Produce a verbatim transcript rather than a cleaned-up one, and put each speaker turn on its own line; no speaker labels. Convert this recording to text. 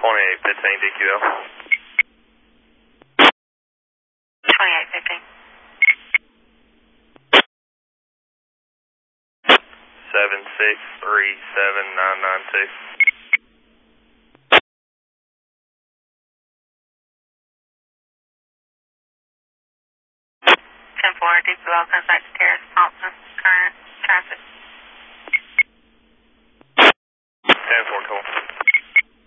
twenty-eight fifteen D Q L.
twenty-eight fifteen.
seven six three seven nine nine two.
ten four, D Q L, contact Terrace, Thompson.